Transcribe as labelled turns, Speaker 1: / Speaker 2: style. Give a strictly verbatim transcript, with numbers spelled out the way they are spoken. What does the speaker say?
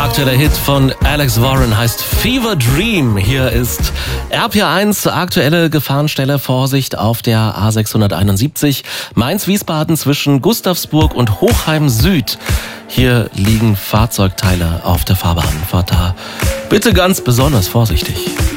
Speaker 1: Aktueller Hit von Alex Warren heißt Fever Dream. Hier ist R P R eins, aktuelle Gefahrenstelle. Vorsicht auf der A sechshunderteinundsiebzig. Mainz-Wiesbaden zwischen Gustavsburg und Hochheim Süd. Hier liegen Fahrzeugteile auf der Fahrbahn. Fahrt da bitte ganz besonders vorsichtig.